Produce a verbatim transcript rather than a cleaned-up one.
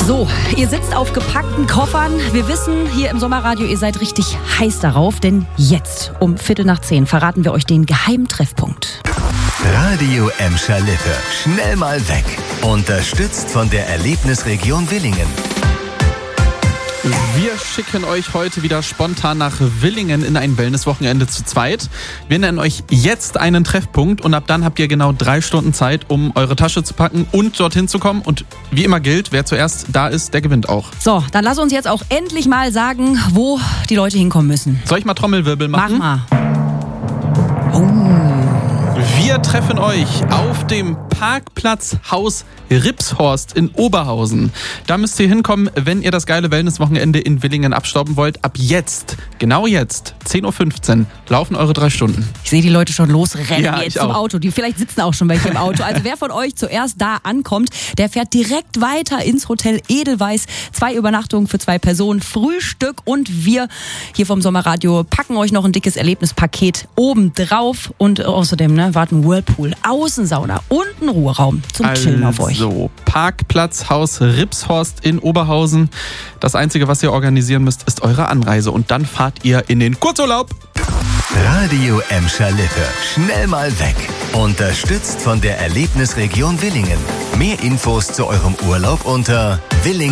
So, ihr sitzt auf gepackten Koffern. Wir wissen hier im Sommerradio, ihr seid richtig heiß darauf, denn jetzt um Viertel nach zehn verraten wir euch den geheimen Treffpunkt. Radio Emscher Lippe. Schnell mal weg. Unterstützt von der Erlebnisregion Willingen. Wir schicken euch heute wieder spontan nach Willingen in ein Wellnesswochenende zu zweit. Wir nennen euch jetzt einen Treffpunkt und ab dann habt ihr genau drei Stunden Zeit, um eure Tasche zu packen und dorthin zu kommen. Und wie immer gilt, wer zuerst da ist, der gewinnt auch. So, dann lass uns jetzt auch endlich mal sagen, wo die Leute hinkommen müssen. Soll ich mal Trommelwirbel machen? Mach mal. Oh. Wir treffen euch auf dem Parkplatz Haus Ripshorst in Oberhausen. Da müsst ihr hinkommen, wenn ihr das geile Wellnesswochenende in Willingen abstauben wollt. Ab jetzt, genau jetzt, zehn Uhr fünfzehn, laufen eure drei Stunden. Ich sehe die Leute schon losrennen Ja, jetzt ich zum auch. Auto. Die vielleicht sitzen auch schon welche im Auto. Also wer von euch zuerst da ankommt, der fährt direkt weiter ins Hotel Edelweiss. Zwei Übernachtungen für zwei Personen, Frühstück und wir hier vom Sommerradio packen euch noch ein dickes Erlebnispaket oben drauf. Und außerdem ne, warten Whirlpool, Außensauna und ein Ruheraum zum Chillen auf euch. Also, Parkplatz Haus Ripshorst in Oberhausen. Das Einzige, was ihr organisieren müsst, ist eure Anreise. Und dann fahrt ihr in den Kurzurlaub. Radio Emscher Lippe. Schnell mal weg. Unterstützt von der Erlebnisregion Willingen. Mehr Infos zu eurem Urlaub unter Willingen.